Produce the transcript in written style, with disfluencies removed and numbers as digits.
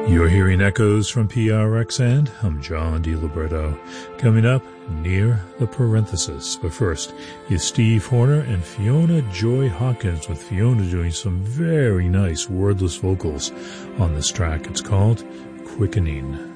You're hearing echoes from PRX, and I'm John DiLiberto. Coming up, Near the Parenthesis. But first is Steve Horner and Fiona Joy Hawkins, with Fiona doing some very nice wordless vocals on this track. It's called Quickening.